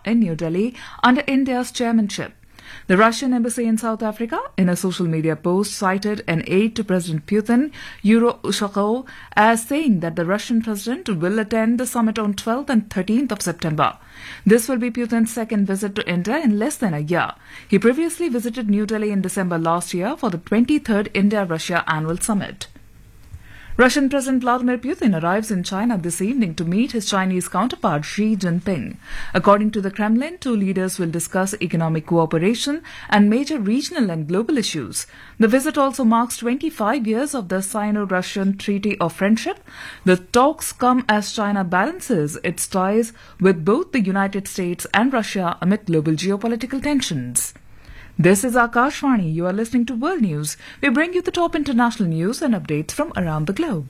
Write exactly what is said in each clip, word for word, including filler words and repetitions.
in New Delhi under India's chairmanship. The Russian embassy in South Africa, in a social media post, cited an aide to President Putin, Yuri Ushakov, as saying that the Russian president will attend the summit on twelfth and thirteenth of September. This will be Putin's second visit to India in less than a year. He previously visited New Delhi in December last year for the twenty-third India-Russia Annual Summit. Russian President Vladimir Putin arrives in China this evening to meet his Chinese counterpart Xi Jinping. According to the Kremlin, two leaders will discuss economic cooperation and major regional and global issues. The visit also marks twenty-five years of the Sino-Russian Treaty of Friendship. The talks come as China balances its ties with both the United States and Russia amid global geopolitical tensions. This is Akashvani. You are listening to World News. We bring you the top international news and updates from around the globe.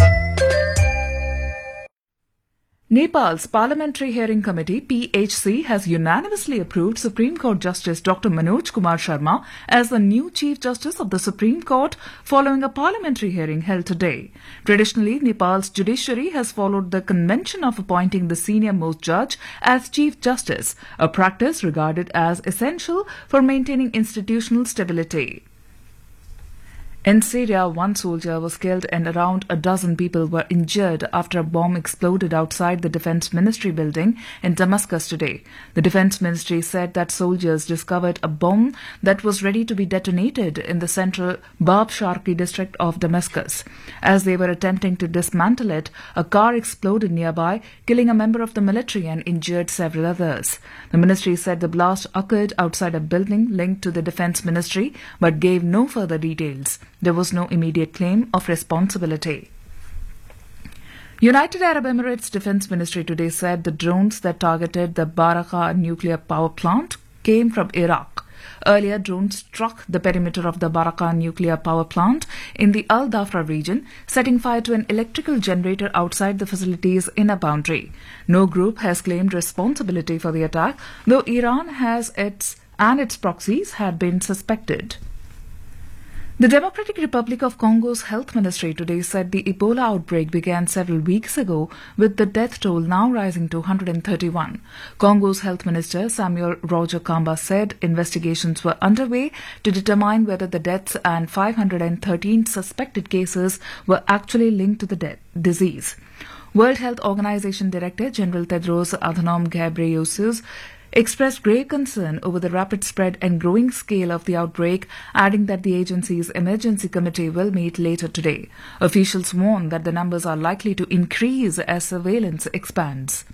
Nepal's Parliamentary Hearing Committee, P H C, has unanimously approved Supreme Court Justice Doctor Manoj Kumar Sharma as the new Chief Justice of the Supreme Court following a parliamentary hearing held today. Traditionally, Nepal's judiciary has followed the convention of appointing the senior-most judge as Chief Justice, a practice regarded as essential for maintaining institutional stability. In Syria, one soldier was killed and around a dozen people were injured after a bomb exploded outside the Defense Ministry building in Damascus today. The Defense Ministry said that soldiers discovered a bomb that was ready to be detonated in the central Bab Sharqi district of Damascus. As they were attempting to dismantle it, a car exploded nearby, killing a member of the military and injured several others. The ministry said the blast occurred outside a building linked to the Defense Ministry, but gave no further details. There was no immediate claim of responsibility. United Arab Emirates Defense Ministry today said the drones that targeted the Barakah nuclear power plant came from Iraq. Earlier, drones struck the perimeter of the Barakah nuclear power plant in the Al Dhafra region, setting fire to an electrical generator outside the facility's inner boundary. No group has claimed responsibility for the attack, though Iran has its and its proxies had been suspected. The Democratic Republic of Congo's health ministry today said the Ebola outbreak began several weeks ago, with the death toll now rising to one hundred thirty-one. Congo's health minister Samuel Roger Kamba said investigations were underway to determine whether the deaths and five hundred thirteen suspected cases were actually linked to the de- disease. World Health Organization Director General Tedros Adhanom Ghebreyesus expressed grave concern over the rapid spread and growing scale of the outbreak, adding that the agency's emergency committee will meet later today. Officials warn that the numbers are likely to increase as surveillance expands.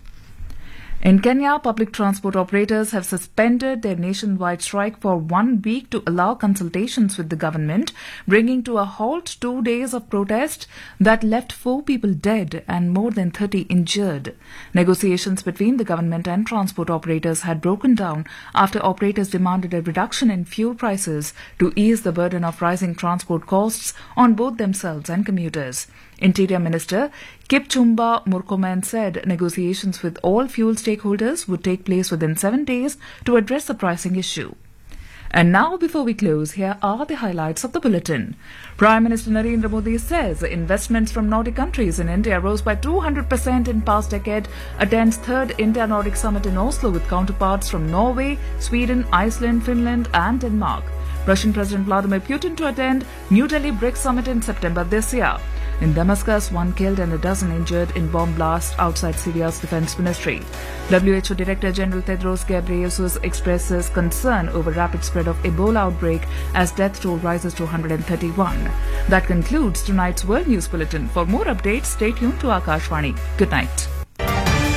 In Kenya, public transport operators have suspended their nationwide strike for one week to allow consultations with the government, bringing to a halt two days of protest that left four people dead and more than thirty injured. Negotiations between the government and transport operators had broken down after operators demanded a reduction in fuel prices to ease the burden of rising transport costs on both themselves and commuters. Interior Minister Kipchumba Murkomen said negotiations with all fuel stakeholders would take place within seven days to address the pricing issue. And now, before we close, here are the highlights of the bulletin. Prime Minister Narendra Modi says investments from Nordic countries in India rose by two hundred percent in past decade, attends third India-Nordic Summit in Oslo with counterparts from Norway, Sweden, Iceland, Finland and Denmark. Russian President Vladimir Putin to attend New Delhi BRICS Summit in September this year. In Damascus, one killed and a dozen injured in bomb blast outside Syria's defense ministry. W H O Director General Tedros Ghebreyesus expresses concern over rapid spread of Ebola outbreak as death toll rises to one hundred thirty-one. That concludes tonight's World News Bulletin. For more updates, stay tuned to Akashvani. Good night.